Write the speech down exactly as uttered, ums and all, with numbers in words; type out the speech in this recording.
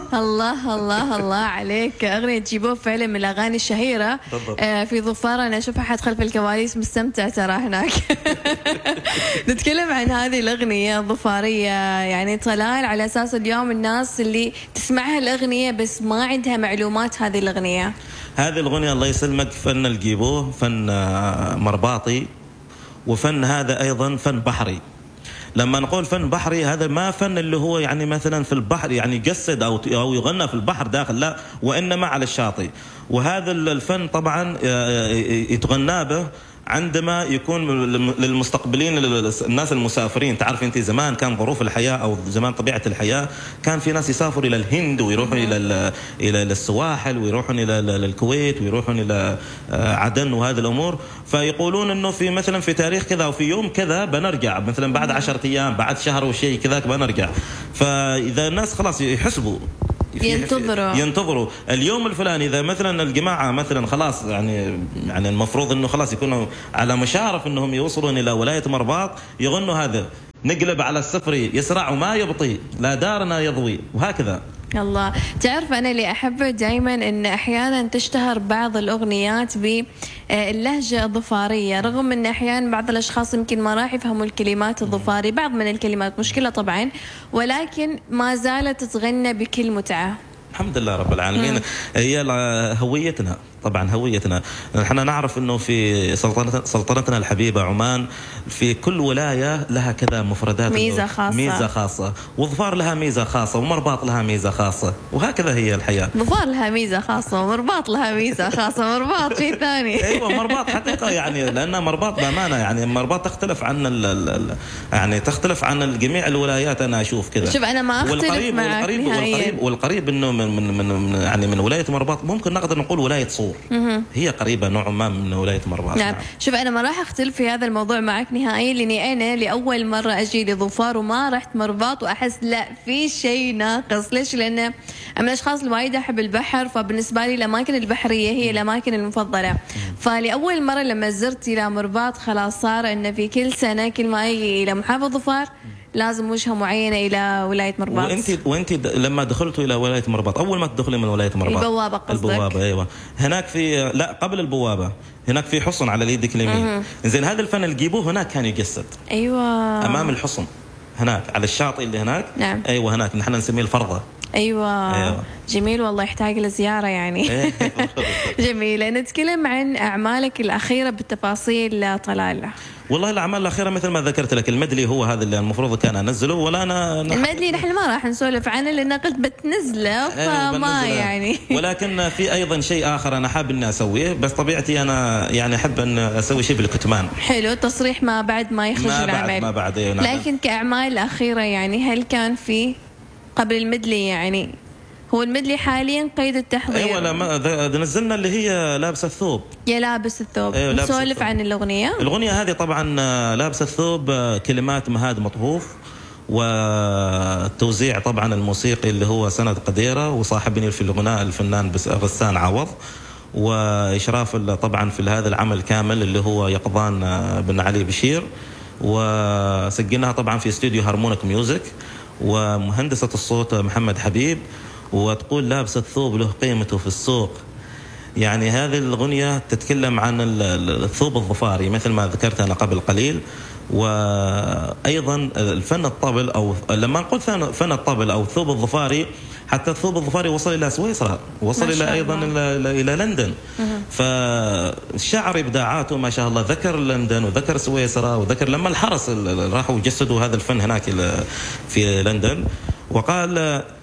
الله الله الله عليك، أغنية جيبوه فعلا من الأغاني الشهيرة. آه في ظفار أنا أشوف أحد خلف الكواليس مستمتع ترى هناك. نتكلم عن هذه الأغنية الظفارية، يعني طلال، على أساس اليوم الناس اللي تسمعها الأغنية بس ما عندها معلومات هذه الأغنية. هذه الأغنية الله يسلمك فن الجيبوه، فن مرباطي، وفن هذا أيضا فن بحري. لما نقول فن بحري هذا ما فن اللي هو يعني مثلا في البحر يعني يجسد أو أو يغنى في البحر داخل، لا، وإنما على الشاطئ. وهذا الفن طبعا يتغنى به عندما يكون للمستقبلين الناس المسافرين. تعرف انت زمان كان ظروف الحياه او زمان طبيعه الحياه كان في ناس يسافروا الى الهند ويروحوا الى الى السواحل ويروحون الى الكويت ويروحون الى عدن وهذه الامور، فيقولون انه في مثلا في تاريخ كذا وفي يوم كذا بنرجع، مثلا بعد عشرة ايام بعد شهر وشيء كذا بنرجع. فاذا الناس خلاص يحسبوا ينتظروا ينتظروا اليوم الفلاني، اذا مثلا الجماعه مثلا خلاص يعني يعني المفروض انه خلاص يكونوا على مشارف انهم يوصلون الى ولايه مرباط، يغنوا هذا نقلب على السفر يسرع وما يبطي لا دارنا يضوي، وهكذا. الله، تعرف أنا اللي أحبه دائما أن أحيانا تشتهر بعض الأغنيات باللهجة الظفارية، رغم أن أحيانا بعض الأشخاص يمكن ما راح يفهموا الكلمات الظفاري، بعض من الكلمات مشكلة طبعا، ولكن ما زالت تتغنى بكل متعة. الحمد لله رب العالمين. هي هويتنا طبعا، هويتنا. نحن نعرف انه في سلطنتنا سلطنتنا الحبيبه عمان في كل ولايه لها كذا مفردات، ميزه خاصه ميزه خاصه، وظفار لها ميزه خاصه، ومرباط لها ميزه خاصه، وهكذا هي الحياه. ظفار لها ميزه خاصه، ومرباط لها ميزه خاصه، مرباط شيء ثاني. ايوه مرباط حقيقه، يعني لان مرباط بامانه يعني مرباط تختلف عن ال يعني تختلف عن جميع الولايات. انا اشوف كذا. شوف انا ما اختلف والقريب معك والقريب والقريب, والقريب انه من, من, من يعني من ولايه مرباط ممكن نقدر نقول ولايه صور. هي قريبة نوعا ما من ولاية مرباط. نعم. شوف أنا ما راح أختلف في هذا الموضوع معك نهائيا، لأني أنا لأول مرة أجي لظفار وما رحت مرباط وأحس لا في شيء ناقص. ليش؟ لأن أنا من الأشخاص الوايد أحب البحر، فبالنسبة لي الأماكن البحرية هي الأماكن المفضلة. فلأول مرة لما زرت إلى مرباط خلاص صار أن في كل سنة كل ما أجي إلى محافظة ظفار لازم وجهة معينة إلى ولاية مرباط. وأنت وأنت لما دخلتوا إلى ولاية مرباط أول ما تدخلي من ولاية مرباط البوابة قصدك؟ البوابة أيوة. هناك في لا قبل البوابة هناك في حصن على اليد اليمين. زين هذا الفن اللي تجيبوه هناك كان يجسد. أيوة. أمام الحصن هناك على الشاطئ اللي هناك. نعم. أيوة هناك نحن نسميه الفرضة. أيوة. أيوة جميل والله، يحتاج لزيارة يعني. جميل. نتكلم عن أعمالك الأخيرة بالتفاصيل طلال. والله الأعمال الأخيرة مثل ما ذكرت لك المدلي هو هذا اللي المفروض كان أنزله، ولا أنا المدلي نحن ما راح نسولف عنه لأن قلت بتنزله فما يعني. ولكن في أيضا شيء آخر أنا حاب إني أسويه، بس طبيعتي أنا يعني أحب أن أسوي شيء بالكتمان. حلو، تصريح ما بعد ما يخرج ما العمل. بعد ما بعد أيوة. لكن كأعمال أخيرة يعني هل كان في قبل المدلي يعني هو المدلي حاليا قيد التحضير؟ ايوه لا نزلنا اللي هي لابسه الثوب. يا لابس الثوب. أيوة نسولف عن الاغنيه. الاغنيه هذه طبعا لابسه الثوب، كلمات مهاد مطهوف، والتوزيع طبعا الموسيقي اللي هو سند قديره، وصاحبني في الغناء الفنان غسان عوض، واشراف طبعا في هذا العمل كامل اللي هو يقظان بن علي بشير، وسجلناها طبعا في استوديو هارمونيك ميوزك، ومهندسه الصوت محمد حبيب. وتقول لابسة الثوب له قيمته في السوق. يعني هذه الأغنية تتكلم عن الثوب الظفاري مثل ما ذكرت أنا قبل قليل، وأيضا الفن الطبل، أو لما نقول فن الطبل أو الثوب الظفاري، حتى الثوب الظفاري وصل إلى سويسرا، وصل إلى أيضا إلى, إلى لندن. فالشعر إبداعاته ما شاء الله ذكر لندن وذكر سويسرا وذكر لما الحرس راحوا جسدوا هذا الفن هناك في لندن. وقال